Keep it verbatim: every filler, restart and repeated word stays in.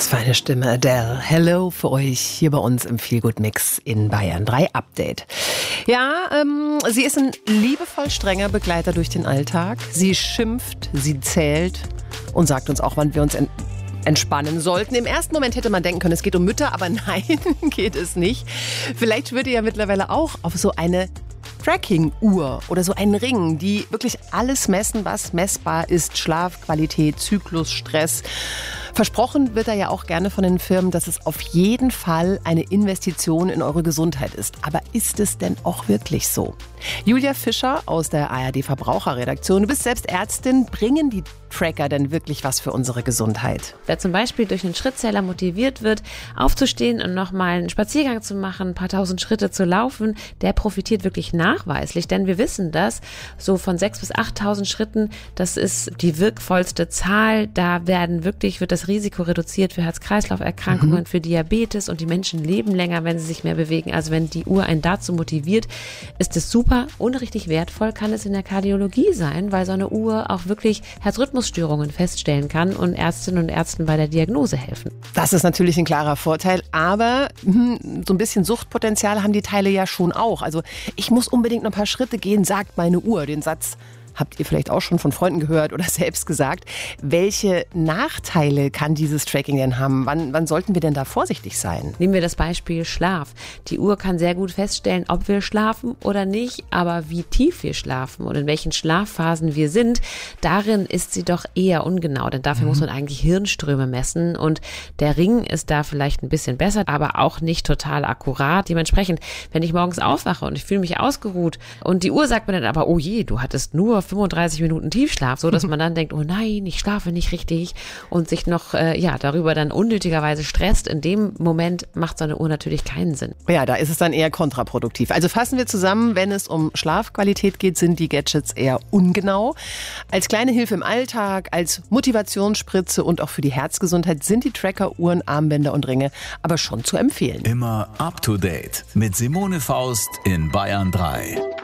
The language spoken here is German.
Was für eine Stimme, Adele. Hello für euch hier bei uns im Feelgood Mix in Bayern drei Update. Ja, ähm, sie ist ein liebevoll strenger Begleiter durch den Alltag. Sie schimpft, sie zählt und sagt uns auch, wann wir uns ent- entspannen sollten. Im ersten Moment hätte man denken können, es geht um Mütter, aber nein, geht es nicht. Vielleicht schwört ihr ja mittlerweile auch auf so eine Tracking-Uhr oder so einen Ring, die wirklich alles messen, was messbar ist. Schlafqualität, Zyklus, Stress. Versprochen wird da ja auch gerne von den Firmen, dass es auf jeden Fall eine Investition in eure Gesundheit ist. Aber ist es denn auch wirklich so? Julia Fischer aus der A R D Verbraucherredaktion, du bist selbst Ärztin. Bringen die Tracker denn wirklich was für unsere Gesundheit? Wer zum Beispiel durch einen Schrittzähler motiviert wird, aufzustehen und nochmal einen Spaziergang zu machen, ein paar tausend Schritte zu laufen, der profitiert wirklich nachweislich. Denn wir wissen, dass so von sechstausend bis achttausend Schritten, das ist die wirkvollste Zahl. Da werden wirklich, wird das Risiko reduziert für Herz-Kreislauf-Erkrankungen, mhm. für Diabetes, und die Menschen leben länger, wenn sie sich mehr bewegen. Also wenn die Uhr einen dazu motiviert, ist es super. Und richtig wertvoll kann es in der Kardiologie sein, weil so eine Uhr auch wirklich Herzrhythmusstörungen feststellen kann und Ärztinnen und Ärzten bei der Diagnose helfen. Das ist natürlich ein klarer Vorteil, aber hm, so ein bisschen Suchtpotenzial haben die Teile ja schon auch. Also ich muss unbedingt noch ein paar Schritte gehen, sagt meine Uhr. Den Satz habt ihr vielleicht auch schon von Freunden gehört oder selbst gesagt. Welche Nachteile kann dieses Tracking denn haben? Wann, wann sollten wir denn da vorsichtig sein? Nehmen wir das Beispiel Schlaf. Die Uhr kann sehr gut feststellen, ob wir schlafen oder nicht, aber wie tief wir schlafen und in welchen Schlafphasen wir sind, darin ist sie doch eher ungenau, denn dafür mhm. muss man eigentlich Hirnströme messen, und der Ring ist da vielleicht ein bisschen besser, aber auch nicht total akkurat. Dementsprechend, wenn ich morgens aufwache und ich fühle mich ausgeruht und die Uhr sagt mir dann aber, oh je, du hattest nur fünfunddreißig Minuten Tiefschlaf, so dass man dann denkt, oh nein, ich schlafe nicht richtig, und sich noch äh, ja darüber dann unnötigerweise stresst. In dem Moment macht so eine Uhr natürlich keinen Sinn. Ja, da ist es dann eher kontraproduktiv. Also fassen wir zusammen, wenn es um Schlafqualität geht, sind die Gadgets eher ungenau. Als kleine Hilfe im Alltag, als Motivationsspritze und auch für die Herzgesundheit sind die Tracker, Uhren, Armbänder und Ringe aber schon zu empfehlen. Immer up to date mit Simone Faust in Bayern drei.